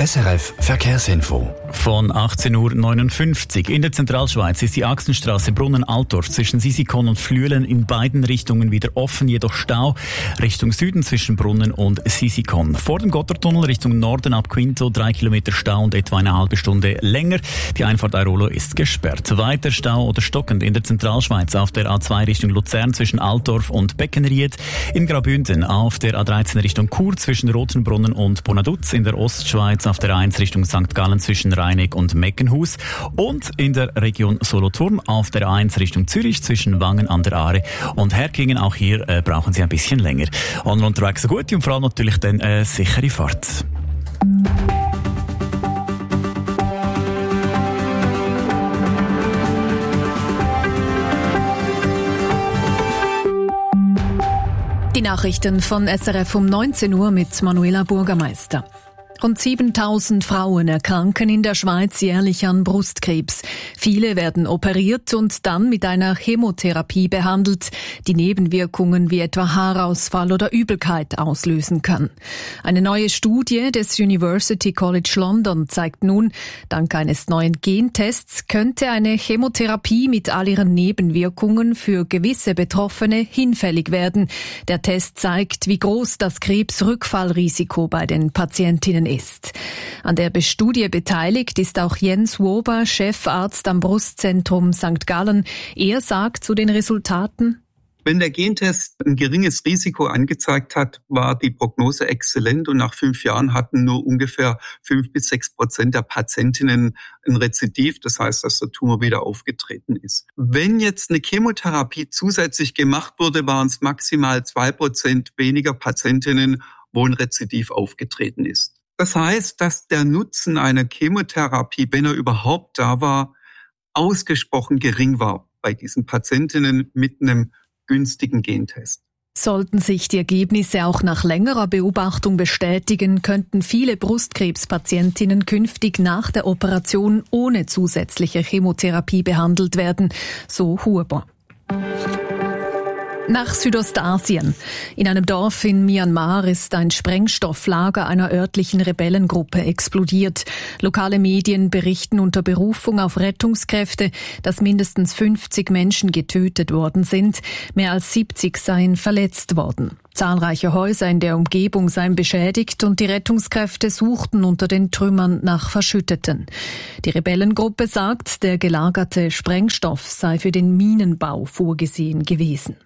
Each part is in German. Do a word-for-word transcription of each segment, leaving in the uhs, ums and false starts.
S R F Verkehrsinfo. Von achtzehn Uhr neunundfünfzig in der Zentralschweiz ist die Achsenstraße Brunnen-Altdorf zwischen Sisikon und Flüelen in beiden Richtungen wieder offen, jedoch Stau Richtung Süden zwischen Brunnen und Sisikon. Vor dem Gotthardtunnel Richtung Norden ab Quinto drei Kilometer Stau und etwa eine halbe Stunde länger. Die Einfahrt Airolo ist gesperrt. Weiter Stau oder stockend in der Zentralschweiz auf der A zwei Richtung Luzern zwischen Altdorf und Beckenried, in Graubünden auf der A dreizehn Richtung Chur zwischen Rotenbrunnen und Bonaduz, in der Ostschweiz auf der A eins Richtung Sankt Gallen zwischen Rheineck und Meckenhus und in der Region Solothurn auf der A eins Richtung Zürich zwischen Wangen an der Aare und Herkingen. Auch hier äh, brauchen Sie ein bisschen länger. Und unterwegs eine gute und vor allem natürlich dann äh, sichere Fahrt. Die Nachrichten von S R F um neunzehn Uhr mit Manuela Bürgermeister. Rund siebentausend Frauen erkranken in der Schweiz jährlich an Brustkrebs. Viele werden operiert und dann mit einer Chemotherapie behandelt, die Nebenwirkungen wie etwa Haarausfall oder Übelkeit auslösen kann. Eine neue Studie des University College London zeigt nun, dank eines neuen Gentests könnte eine Chemotherapie mit all ihren Nebenwirkungen für gewisse Betroffene hinfällig werden. Der Test zeigt, wie groß das Krebsrückfallrisiko bei den Patientinnen ist. An der Studie beteiligt ist auch Jens Wober, Chefarzt am Brustzentrum Sankt Gallen. Er sagt zu den Resultaten: Wenn der Gentest ein geringes Risiko angezeigt hat, war die Prognose exzellent und nach fünf Jahren hatten nur ungefähr fünf bis sechs Prozent der Patientinnen ein Rezidiv, das heißt, dass der Tumor wieder aufgetreten ist. Wenn jetzt eine Chemotherapie zusätzlich gemacht wurde, waren es maximal zwei Prozent weniger Patientinnen, wo ein Rezidiv aufgetreten ist. Das heißt, dass der Nutzen einer Chemotherapie, wenn er überhaupt da war, ausgesprochen gering war bei diesen Patientinnen mit einem günstigen Gentest. Sollten sich die Ergebnisse auch nach längerer Beobachtung bestätigen, könnten viele Brustkrebspatientinnen künftig nach der Operation ohne zusätzliche Chemotherapie behandelt werden, so Huber. Nach Südostasien. In einem Dorf in Myanmar ist ein Sprengstofflager einer örtlichen Rebellengruppe explodiert. Lokale Medien berichten unter Berufung auf Rettungskräfte, dass mindestens fünfzig Menschen getötet worden sind. Mehr als siebzig seien verletzt worden. Zahlreiche Häuser in der Umgebung seien beschädigt und die Rettungskräfte suchten unter den Trümmern nach Verschütteten. Die Rebellengruppe sagt, der gelagerte Sprengstoff sei für den Minenbau vorgesehen gewesen.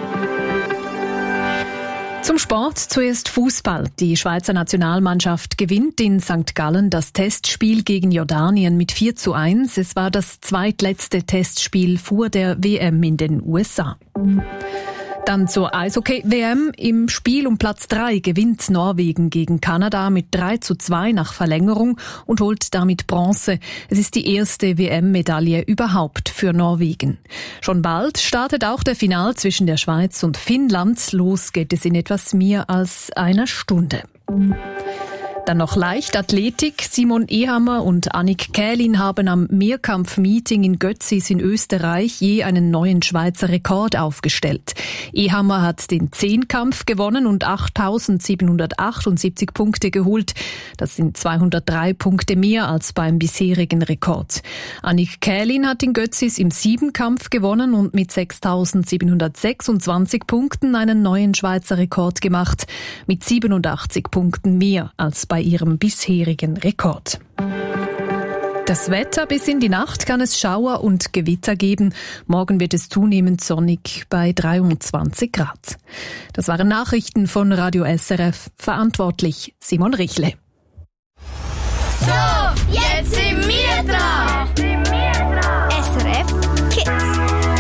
Zum Sport zuerst Fußball. Die Schweizer Nationalmannschaft gewinnt in Sankt Gallen das Testspiel gegen Jordanien mit vier zu eins. Es war das zweitletzte Testspiel vor der W M in den U S A. Dann zur Eishockey-W M. Im Spiel um Platz drei gewinnt Norwegen gegen Kanada mit drei zu zwei nach Verlängerung und holt damit Bronze. Es ist die erste W M-Medaille überhaupt für Norwegen. Schon bald startet auch der Final zwischen der Schweiz und Finnland. Los geht es in etwas mehr als einer Stunde. Dann noch Leichtathletik. Simon Ehammer und Annik Kählin haben am Mehrkampf-Meeting in Götzis in Österreich je einen neuen Schweizer Rekord aufgestellt. Ehammer hat den Zehnkampf gewonnen und achttausendsiebenhundertachtundsiebzig Punkte geholt. Das sind zweihundertdrei Punkte mehr als beim bisherigen Rekord. Annik Kählin hat in Götzis im Siebenkampf gewonnen und mit sechstausendsiebenhundertsechsundzwanzig Punkten einen neuen Schweizer Rekord gemacht. Mit siebenundachtzig Punkten mehr als bei ihrem bisherigen Rekord. Das Wetter: bis in die Nacht kann es Schauer und Gewitter geben. Morgen wird es zunehmend sonnig bei dreiundzwanzig Grad. Das waren Nachrichten von Radio S R F. Verantwortlich Simon Richle. So, jetzt sind wir dran. S R F Kids.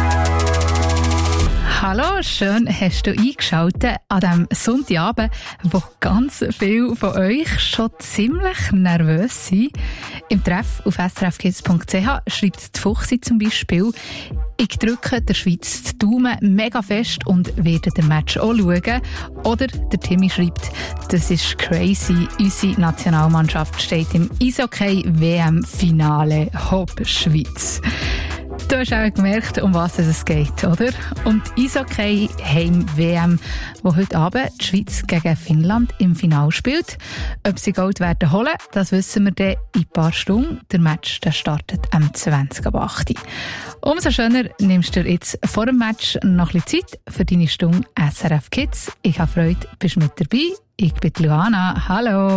Hallo, schön hast du eingeschaltet an diesem Sonntagabend, wo ganz viele von euch schon ziemlich nervös sind. Im Treff auf s r f kids punkt c h schreibt die Fuchsi zum Beispiel: Ich drücke der Schweiz die Daumen mega fest und werde den Match auch schauen. Oder der Timmy schreibt: Das ist crazy, unsere Nationalmannschaft steht im Eishockey-W M-Finale. Hopp, Schweiz. Du hast auch gemerkt, um was es geht, oder? Um die Eishockey-Heim-W M, wo heute Abend die Schweiz gegen Finnland im Finale spielt. Ob sie Gold werden holen, das wissen wir dann in ein paar Stunden. Der Match der startet am zwanzig ab acht. Umso schöner nimmst du dir jetzt vor dem Match noch ein bisschen Zeit für deine Stunde S R F Kids. Ich habe Freude, bist mit dabei. Ich bin Luana. Hallo.